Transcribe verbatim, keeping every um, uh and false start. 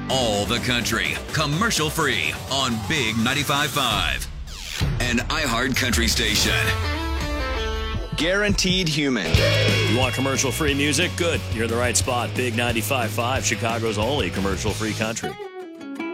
all the country, commercial free on Big ninety-five point five. An iHeart country station. Guaranteed human. You want commercial-free music? Good. You're in the right spot. Big ninety-five point five, Chicago's only commercial-free country.